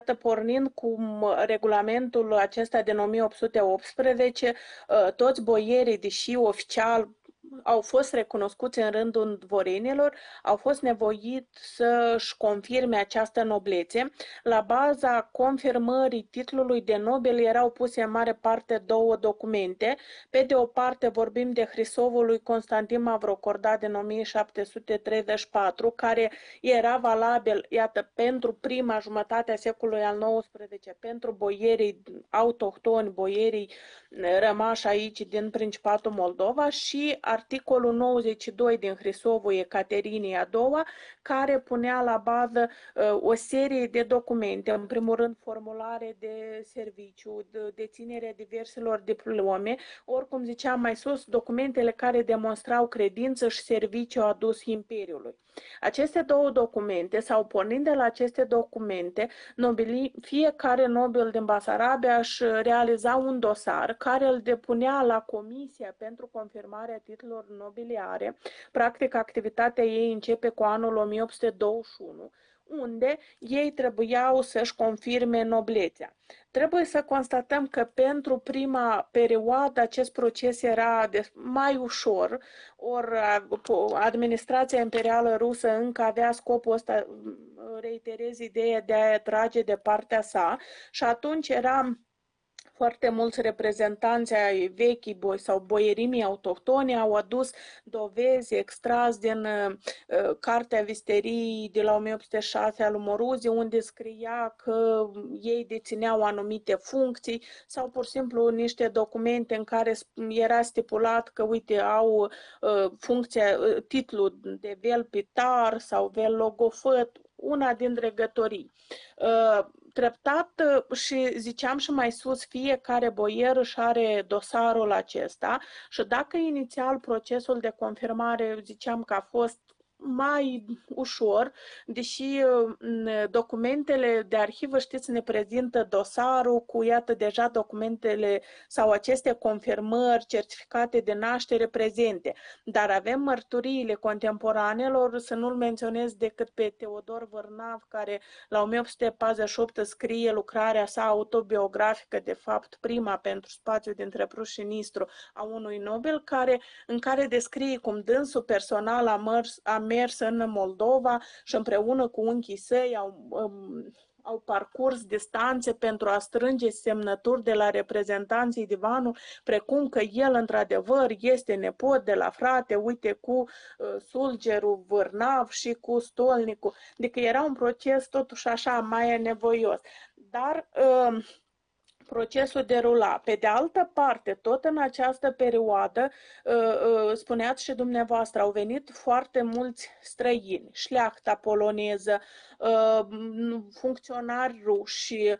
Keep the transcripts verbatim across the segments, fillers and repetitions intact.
pornind cu regulamentul acesta din o mie opt sute optsprezece, toți boierii, deși oficial au fost recunoscuți în rândul dvorinilor, au fost nevoiți să-și confirme această noblețe. La baza confirmării titlului de nobel erau puse în mare parte două documente. Pe de o parte vorbim de Hrisovul lui Constantin Mavrocordat din o mie șapte sute treizeci și patru, care era valabil, iată, pentru prima jumătate a secolului al nouăsprezecelea, pentru boierii autohtoni, boierii rămași aici din Principatul Moldova, și articolul nouăzeci și doi din Hrisovul Ecaterinei a doua, care punea la bază uh, o serie de documente, în primul rând formulare de serviciu, de deținerea diverselor diplome, oricum ziceam mai sus, documentele care demonstrau credință și serviciu adus Imperiului. Aceste două documente, sau pornind de la aceste documente, nobili, fiecare nobil din Basarabia își realiza un dosar care îl depunea la Comisia pentru confirmarea titlurilor nobiliare. Practic, activitatea ei începe cu anul o mie opt sute douăzeci și unu, unde ei trebuiau să-și confirme noblețea. Trebuie să constatăm că pentru prima perioadă acest proces era mai ușor, ori administrația imperială rusă încă avea scopul ăsta, reiterez ideea de a trage de partea sa, și atunci era foarte mulți reprezentanți ai vechii boi sau boierimii autohtone au adus dovezi extras din uh, Cartea Visterii de la o mie opt sute șase al lui Moruzi, unde scria că ei dețineau anumite funcții, sau pur și simplu niște documente în care era stipulat că, uite, au uh, funcția, uh, titlul de velpitar sau velogofăt, una din dregătorii. Uh, Treptat, și ziceam și mai sus, fiecare boier își are dosarul acesta, și dacă inițial procesul de confirmare ziceam că a fost mai ușor, deși documentele de arhivă, știți, ne prezintă dosarul cu, iată, deja documentele sau aceste confirmări, certificate de naștere prezente. Dar avem mărturiile contemporanelor, să nu-l menționez decât pe Teodor Vârnav, care la o mie opt sute patruzeci și opt scrie lucrarea sa autobiografică, de fapt prima pentru Spațiu dintre Prus și Nistru a unui nobil, care, în care descrie cum dânsul personal a mers, a mers în Moldova și împreună cu unchii săi au, um, au parcurs distanțe pentru a strânge semnături de la reprezentanții divanului, precum că el într-adevăr este nepot de la frate, uite, cu uh, Sulgerul Vârnav și cu Stolnicul. Adică era un proces totuși așa mai nevoios. Dar uh, procesul derula. Pe de altă parte, tot în această perioadă, spuneați și dumneavoastră, au venit foarte mulți străini, șleachta poloneză, funcționari ruși,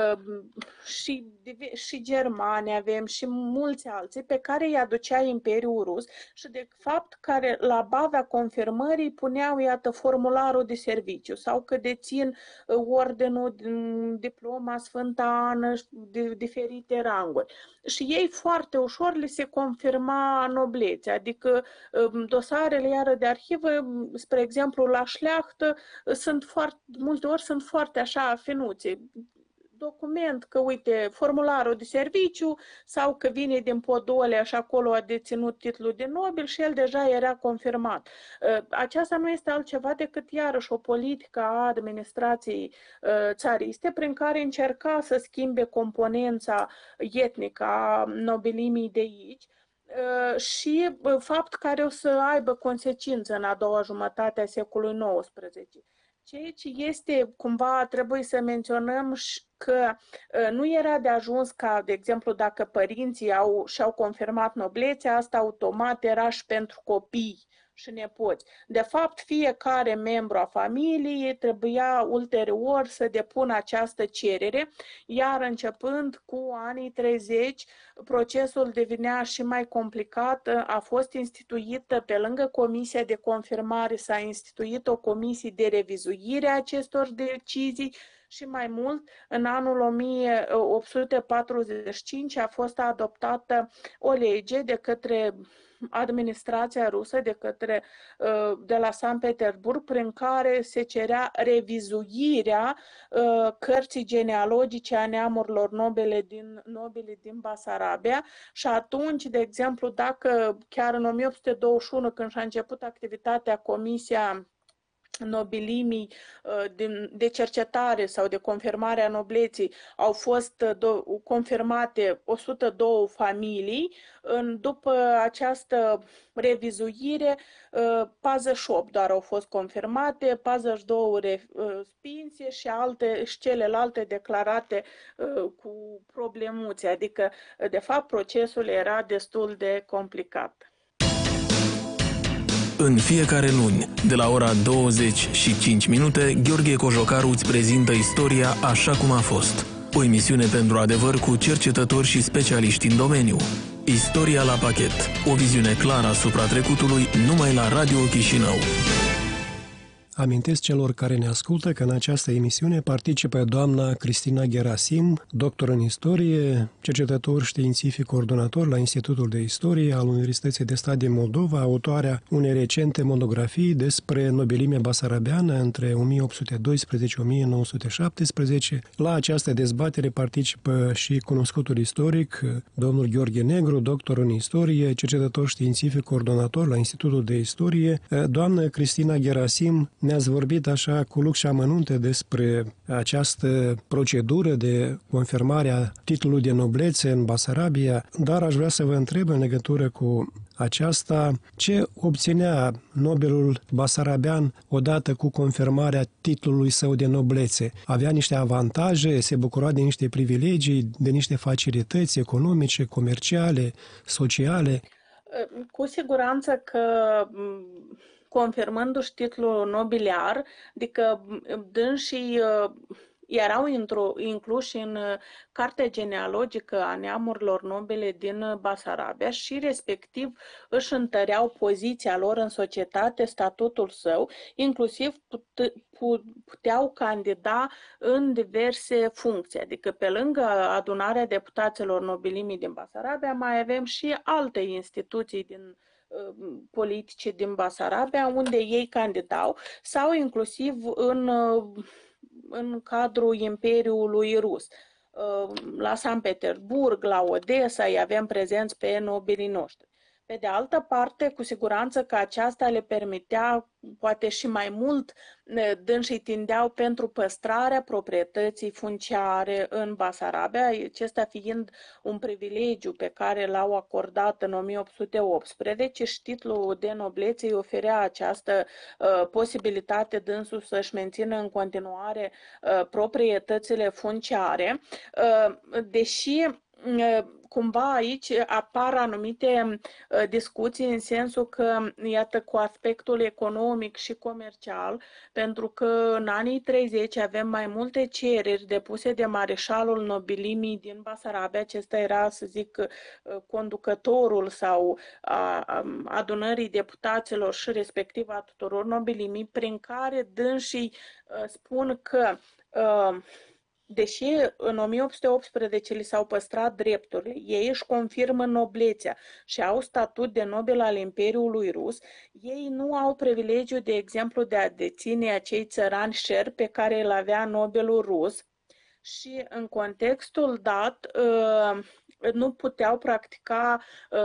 și, și germani avem și mulți alții pe care îi aducea Imperiul Rus și de fapt care la baza confirmării puneau, iată, formularul de serviciu sau că dețin ordenul, diploma Sfânta Ană, de diferite ranguri. Și ei foarte ușor li se confirma noblețea, adică dosarele iară de arhivă, spre exemplu la șleachtă, sunt foarte, multe ori sunt foarte așa finuțe. Document că, uite, formularul de serviciu sau că vine din Podolea și acolo a deținut titlul de nobil și el deja era confirmat. Aceasta nu este altceva decât iarăși o politică a administrației țariste prin care încerca să schimbe componența etnică a nobilimii de aici și fapt care o să aibă consecință în a doua jumătate a secolului nouăsprezece. Ceea ce este, cumva, trebuie să menționăm că nu era de ajuns ca, de exemplu, dacă părinții au, și-au confirmat noblețea, asta automat era și pentru copii și nepoți. De fapt, fiecare membru a familiei trebuia ulterior să depună această cerere, iar începând cu anii treizeci, procesul devenea și mai complicat. A fost instituită, pe lângă comisia de confirmare, s-a instituit o comisie de revizuire a acestor decizii și mai mult, în anul o mie opt sute patruzeci și cinci a fost adoptată o lege de către administrația rusă, de către de la Sankt Petersburg, prin care se cerea revizuirea cărții genealogice a neamurilor nobile din, nobili din Basarabia și atunci, de exemplu, dacă chiar în o mie opt sute douăzeci și unu, când și-a început activitatea Comisia nobilimii de cercetare sau de confirmare a nobleții, au fost confirmate o sută doi familii. După această revizuire, patruzeci și opt doar au fost confirmate, patruzeci și doi respinse și, alte, și celelalte declarate cu problemuțe. Adică, de fapt, procesul era destul de complicat. În fiecare luni, de la ora douăzeci și cinci minute, Gheorghe Cojocaru îți prezintă istoria așa cum a fost. O emisiune pentru adevăr cu cercetători și specialiști în domeniu. Istoria la pachet. O viziune clară asupra trecutului numai la Radio Chișinău. Amintesc celor care ne ascultă că în această emisiune participă doamna Cristina Gerasim, doctor în istorie, cercetător științific coordonator la Institutul de Istorie al Universității de Stat din Moldova, autoarea unei recente monografii despre nobilimea basarabeană între o mie opt sute doisprezece - o mie nouă sute șaptesprezece. La această dezbatere participă și cunoscutul istoric, domnul Gheorghe Negru, doctor în istorie, cercetător științific coordonator la Institutul de Istorie. Doamna Cristina Gerasim, ne-ați vorbit așa cu lux și amănunte despre această procedură de confirmare a titlului de noblețe în Basarabia, dar aș vrea să vă întreb în legătură cu aceasta, ce obținea nobelul basarabean odată cu confirmarea titlului său de noblețe? Avea niște avantaje, se bucura de niște privilegii, de niște facilități economice, comerciale, sociale? Cu siguranță că confirmându-și titlul nobiliar, adică dânsii erau incluși în cartea genealogică a neamurilor nobile din Basarabia și respectiv își întăreau poziția lor în societate, statutul său, inclusiv puteau candida în diverse funcții. Adică pe lângă adunarea deputaților nobilimii din Basarabia mai avem și alte instituții din politice din Basarabia, unde ei candidau, sau inclusiv în, în cadrul Imperiului Rus. La Sankt Petersburg, la Odessa, îi avem prezenți pe nobilii noștri. Pe de altă parte, cu siguranță că aceasta le permitea, poate și mai mult, dânsii tindeau pentru păstrarea proprietății funciare în Basarabia, acesta fiind un privilegiu pe care l-au acordat în o mie opt sute optsprezece și titlul de noblețe îi oferea această uh, posibilitate dânsul să-și mențină în continuare uh, proprietățile funciare, uh, deși cumva aici apar anumite discuții în sensul că, iată, cu aspectul economic și comercial, pentru că în anii treizeci avem mai multe cereri depuse de mareșalul nobilimii din Basarabia, acesta era, să zic, conducătorul sau a adunării deputaților și respectiv a tuturor nobilimii, prin care dânsii spun că deși în o mie opt sute optsprezece li s-au păstrat drepturile, ei își confirmă noblețea și au statut de nobel al Imperiului Rus, ei nu au privilegiu, de exemplu, de a deține acei țărani șerpi pe care îl avea nobelul rus și în contextul dat nu puteau practica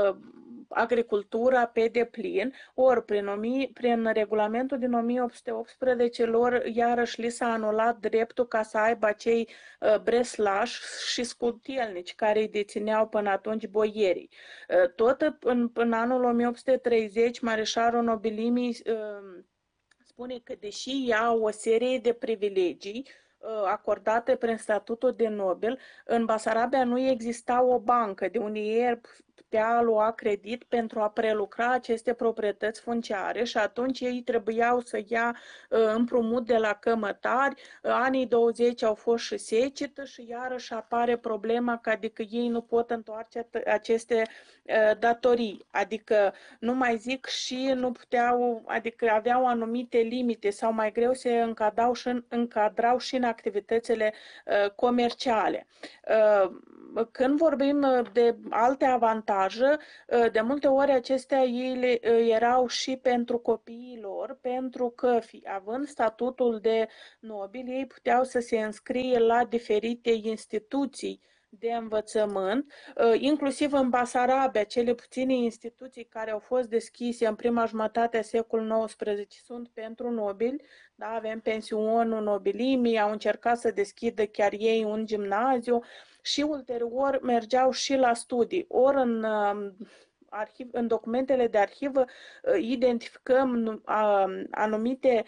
agricultura pe deplin, ori prin, prin regulamentul din o mie opt sute optsprezece lor iarăși li s-a anulat dreptul ca să aibă acei breslași și scultielnici care îi dețineau până atunci boierii. Tot în, în anul o mie opt sute treizeci, mareșalul nobilimii spune că deși ia o serie de privilegii acordate prin statutul de nobel, în Basarabia nu exista o bancă de unde ei putea lua credit pentru a prelucra aceste proprietăți funciare și atunci ei trebuiau să ia împrumut de la cămătari. Anii douăzeci au fost și secetă și iarăși apare problema că adică ei nu pot întoarce aceste datorii. Adică nu mai zic și nu puteau, adică aveau anumite limite sau mai greu se încadrau și în, încadrau și în activitățile comerciale. Când vorbim de alte avantaje, de multe ori acestea ele erau și pentru copiii lor, pentru că, având statutul de nobili, ei puteau să se înscrie la diferite instituții de învățământ, inclusiv în Basarabia, cele puține instituții care au fost deschise în prima jumătate a secolului nouăsprezece sunt pentru nobili. Da, avem pensionul nobilimii, au încercat să deschidă chiar ei un gimnaziu și ulterior mergeau și la studii. Ori în, arhiv, în documentele de arhivă identificăm anumite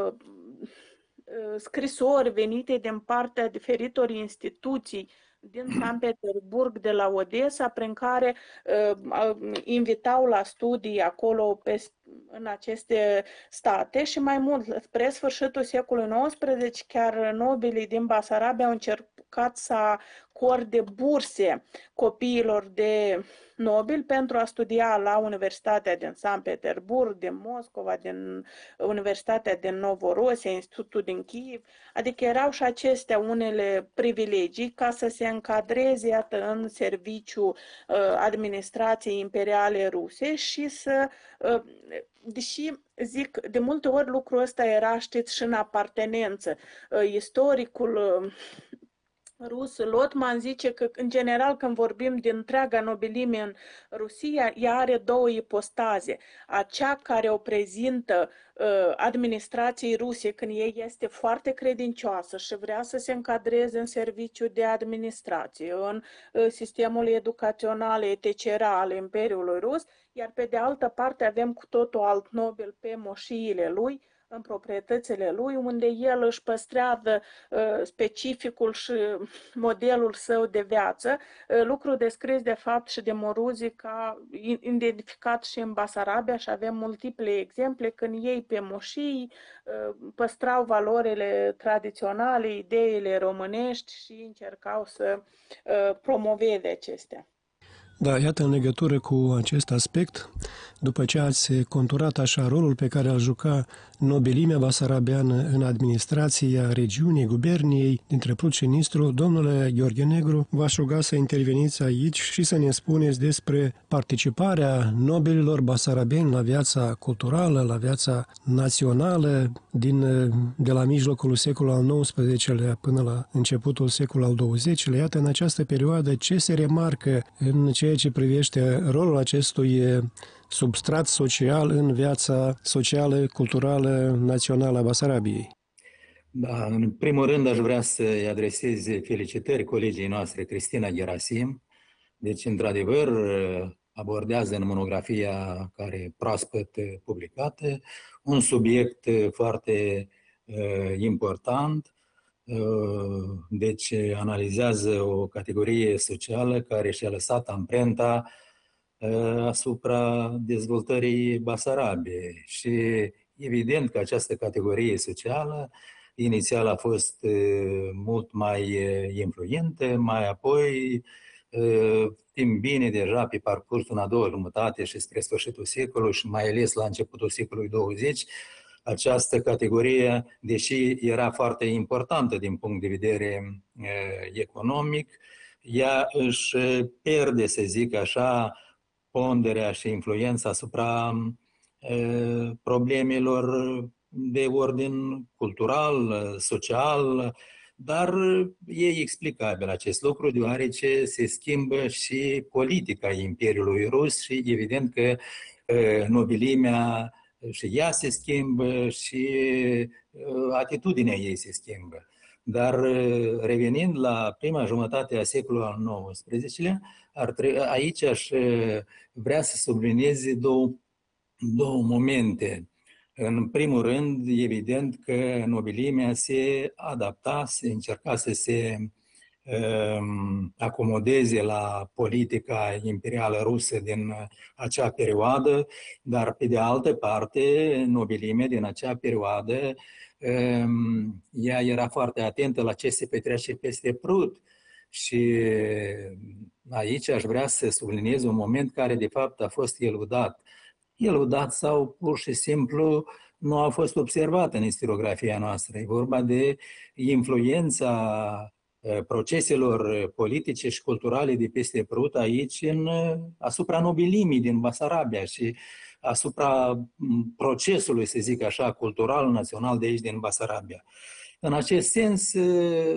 scrisori venite din partea diferitor instituții din Sankt Petersburg, de la Odessa, prin care uh, invitau la studii acolo pe, în aceste state și mai mult, spre sfârșitul secolului nouăsprezece, chiar nobilii din Basarabia au încercat să acorde burse copiilor de nobili pentru a studia la Universitatea din Sankt Petersburg, din Moscova, din Universitatea din Novorossia, Institutul din Kiev, adică erau și acestea unele privilegii ca să se încadreze, iată, în serviciu uh, administrației imperiale ruse și să, uh, deși zic, de multe ori lucrul ăsta era, știți, și în apartenență. Uh, istoricul uh, rus Lotman zice că, în general, când vorbim de întreaga nobilime în Rusia, ea are două ipostaze. Acea care o prezintă uh, administrației ruse când ei este foarte credincioasă și vrea să se încadreze în serviciu de administrație, în uh, sistemul educațional, et cetera al Imperiului Rus, iar pe de altă parte avem cu totul alt nobil pe moșiile lui, în proprietățile lui, unde el își păstrează uh, specificul și modelul său de viață, uh, lucru descris de fapt și de Moruzi ca identificat și în Basarabia și avem multiple exemple când ei pe moșii uh, păstrau valorile tradiționale, ideile românești și încercau să uh, promoveze acestea. Da, iată, în legătură cu acest aspect, după ce ați conturat așa rolul pe care îl juca nobilimea basarabeană în administrația regiunii, guberniei dintre Prut și Nistru, domnule Gheorghe Negru, v-aș ruga să interveniți aici și să ne spuneți despre participarea nobililor basarabeni la viața culturală, la viața națională, din, de la mijlocul secolului al nouăsprezecelea până la începutul secolului al douăzecilea. Iată, în această perioadă, ce se remarcă în ceea ce privește rolul acestui substrat social în viața socială, culturală, națională a Basarabiei? Da, în primul rând aș vrea să-i adresez felicitări colegii noastre, Cristina Gerasim. Deci, într-adevăr, abordează în monografia care e proaspăt publicată un subiect foarte uh, important. Uh, deci, analizează o categorie socială care și-a lăsat amprenta asupra dezvoltării Basarabiei și evident că această categorie socială inițial a fost mult mai influentă, mai apoi timp bine deja pe parcursul în a doua jumătate și spre sfârșitul secolului și mai ales la începutul secolului douăzeci, această categorie, deși era foarte importantă din punct de vedere economic, ea își pierde, să zic așa, ponderea și influența asupra e, problemelor de ordin cultural, social, dar e explicabil acest lucru, deoarece se schimbă și politica Imperiului Rus și evident că e, nobilimea și ea se schimbă și e, atitudinea ei se schimbă. Dar revenind la prima jumătate a secolului al nouăsprezecelea, ar trebui, aici aș vrea să subliniez două, două momente. În primul rând, evident că nobilimea se adapta, se încerca să se um, acomodeze la politica imperială rusă din acea perioadă, dar pe de altă parte, nobilimea din acea perioadă ea era foarte atentă la ce se petrece peste Prut și aici aș vrea să subliniez un moment care de fapt a fost eludat. eludat sau pur și simplu nu a fost observat în istoriografia noastră. E vorba de influența proceselor politice și culturale de peste Prut aici în, asupra nobilimii din Basarabia și asupra procesului, să zic așa, cultural, național de aici din Basarabia. În acest sens,